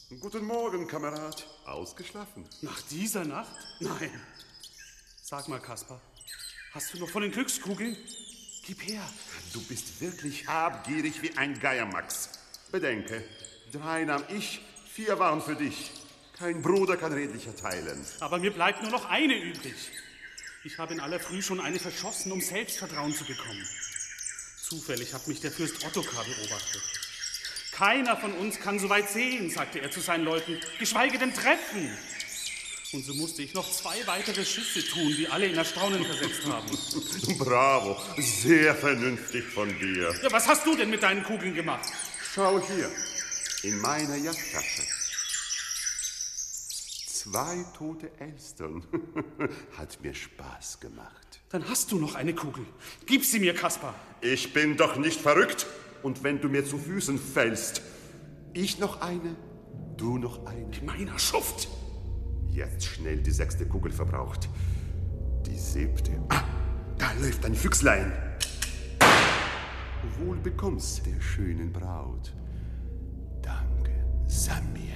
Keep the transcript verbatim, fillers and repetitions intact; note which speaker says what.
Speaker 1: Guten Morgen, Kamerad. Ausgeschlafen?
Speaker 2: Nach dieser Nacht? Nein. Sag mal, Kaspar, hast du noch von den Glückskugeln? Gib her.
Speaker 1: Du bist wirklich habgierig wie ein Geier, Max. Bedenke, drei nahm ich, vier waren für dich. Kein Bruder kann redlicher teilen.
Speaker 2: Aber mir bleibt nur noch eine übrig. Ich habe in aller Früh schon eine verschossen, um Selbstvertrauen zu bekommen. Zufällig hat mich der Fürst Ottokar beobachtet. Keiner von uns kann so weit sehen, sagte er zu seinen Leuten, geschweige denn treffen. Und so musste ich noch zwei weitere Schüsse tun, die alle in Erstaunen versetzt haben.
Speaker 1: Bravo, sehr vernünftig von dir.
Speaker 2: Ja, was hast du denn mit deinen Kugeln gemacht?
Speaker 1: Schau hier, in meiner Jacktasche. Zwei tote Elstern. Hat mir Spaß gemacht.
Speaker 2: Dann hast du noch eine Kugel. Gib sie mir, Kaspar.
Speaker 1: Ich bin doch nicht verrückt. Und wenn du mir zu Füßen fällst, ich noch eine, du noch eine.
Speaker 2: Meiner Schuft.
Speaker 1: Jetzt schnell die sechste Kugel verbraucht. Die siebte. Ah, da läuft ein Füchslein. Wohl bekomm's der schönen Braut. Danke, Samir.